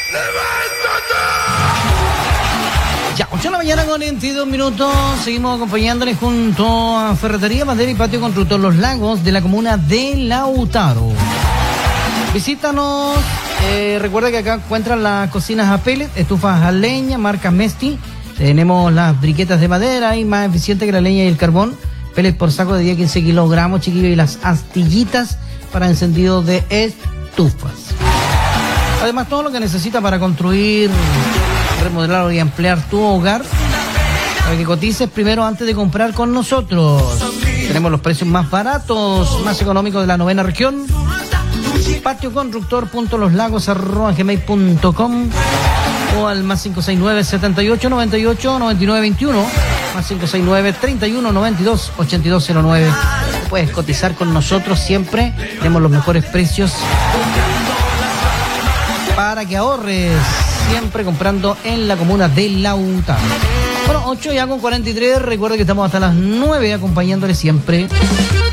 Ya, 8 de la mañana con 22 minutos. Seguimos acompañándoles junto a Ferretería, Madera y Patio Constructor Los Lagos de la comuna de Lautaro. Visítanos. Recuerda que acá encuentran las cocinas a pellet, estufas a leña, marca Mesti. Tenemos las briquetas de madera y más eficiente que la leña y el carbón. Pellet por saco de 10-15 kilogramos, chiquillo, y las astillitas para encendido de estufas. Además, todo lo que necesita para construir, remodelar y ampliar tu hogar, para que cotices primero antes de comprar con nosotros. Tenemos los precios más baratos, más económicos de la 9ª región. patioconstructor.loslagos@gmail.com o al más 569 78 98 99 21, más 569 31 92 8209. Puedes cotizar con nosotros siempre. Tenemos los mejores precios para que ahorres, siempre comprando en la comuna de Lautaro. Bueno, 8 ya con 43. Recuerda que estamos hasta las 9 acompañándole siempre.